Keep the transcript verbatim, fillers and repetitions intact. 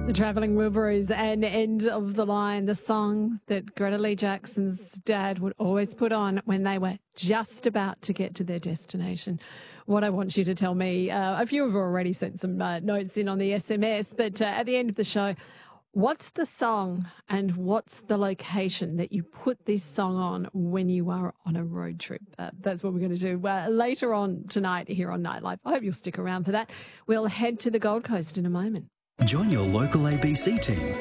The Travelling Wilburys and End of the Line, the song that Greta Lee Jackson's dad would always put on when they were just about to get to their destination. What I want you to tell me, uh, a few have already sent some uh, notes in on the S M S, but uh, at the end of the show, what's the song and what's the location that you put this song on when you are on a road trip? Uh, that's what we're going to do uh, later on tonight here on Nightlife. I hope you'll stick around for that. We'll head to the Gold Coast in a moment. Join your local A B C team